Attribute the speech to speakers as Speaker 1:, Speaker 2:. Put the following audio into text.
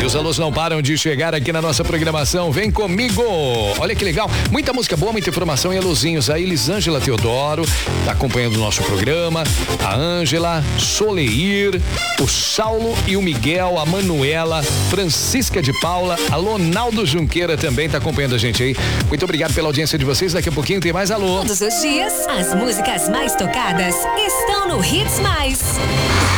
Speaker 1: os alôs não param de chegar aqui na nossa programação. Vem comigo! Olha que legal, muita música boa, muita informação e alôzinhos. A Elisângela Teodoro tá acompanhando o nosso programa, a Ângela, Soleir, o Saulo e o Miguel, a Manuela, Francisca de Paula, a Lonaldo Junqueira também tá acompanhando a gente aí. Muito obrigado pela audiência de vocês. Daqui a pouquinho tem mais alô.
Speaker 2: Todos os dias, as músicas mais tocadas estão no Hits Mais.